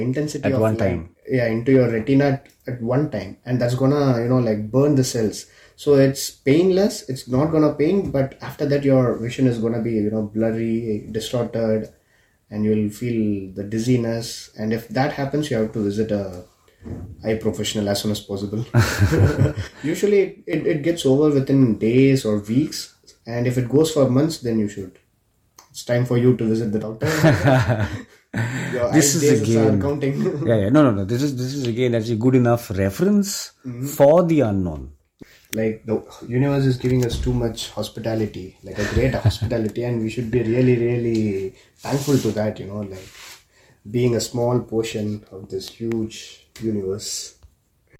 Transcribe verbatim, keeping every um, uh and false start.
intensity at of one light, time. yeah, into your retina at, at one time, and that's gonna, you know, like burn the cells. So it's painless, it's not gonna pain, but after that your vision is gonna be, you know, blurry, distorted, and you'll feel the dizziness. And if that happens, you have to visit a eye professional as soon as possible. Usually it, it, it gets over within days or weeks, and if it goes for months, then you should, it's time for you to visit the doctor. Your This eye is days are again, counting. yeah, yeah, no, no, no. This is this is again actually good enough reference Mm-hmm. for the unknown. Like the universe is giving us too much hospitality, like a great hospitality, and we should be really, really thankful to that, you know, like being a small portion of this huge universe.